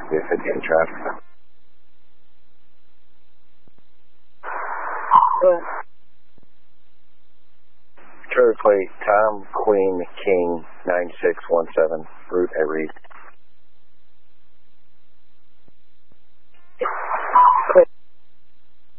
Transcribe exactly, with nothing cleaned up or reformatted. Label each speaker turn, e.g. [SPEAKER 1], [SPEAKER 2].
[SPEAKER 1] If it's in traffic.
[SPEAKER 2] But
[SPEAKER 1] Trevor Plate, Tom Queen King nine six one seven, route at Reed.